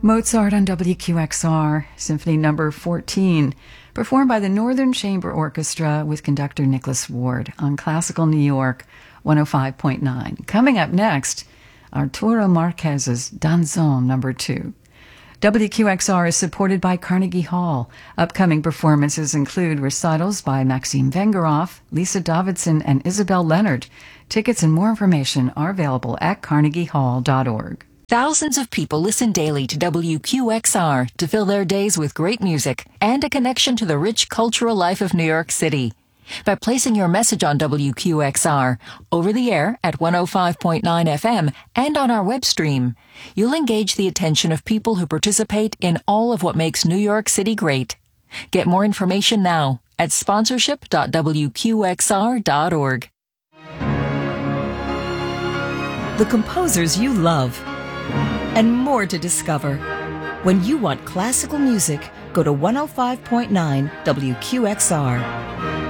Mozart on WQXR, Symphony Number 14, performed by the Northern Chamber Orchestra with conductor Nicholas Ward on Classical New York 105.9. Coming up next, Arturo Marquez's Danzón Number 2. WQXR is supported by Carnegie Hall. Upcoming performances include recitals by Maxime Vengerov, Lisa Davidson, and Isabel Leonard. Tickets and more information are available at carnegiehall.org. Thousands of people listen daily to WQXR to fill their days with great music and a connection to the rich cultural life of New York City. By placing your message on WQXR, over the air at 105.9 FM and on our web stream, you'll engage the attention of people who participate in all of what makes New York City great. Get more information now at sponsorship.wqxr.org. The composers you love, and more to discover. When you want classical music, go to 105.9 WQXR.